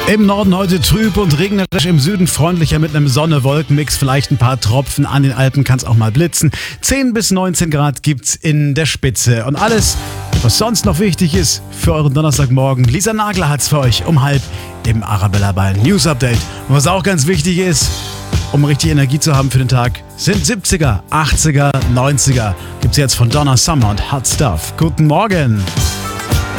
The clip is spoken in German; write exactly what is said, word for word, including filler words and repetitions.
Im Norden heute trüb und regnerisch, im Süden freundlicher mit einem Sonne-Wolken-Mix, vielleicht ein paar Tropfen, an den Alpen kann es auch mal blitzen. zehn bis neunzehn Grad gibt's in der Spitze. Und alles, was sonst noch wichtig ist für euren Donnerstagmorgen, Lisa Nagler hat's für euch um halb im Arabella Ball News Update. Und was auch ganz wichtig ist, um richtig Energie zu haben für den Tag, sind siebziger, achtziger, neunziger. Gibt's jetzt von Donna Summer und Hot Stuff. Guten Morgen!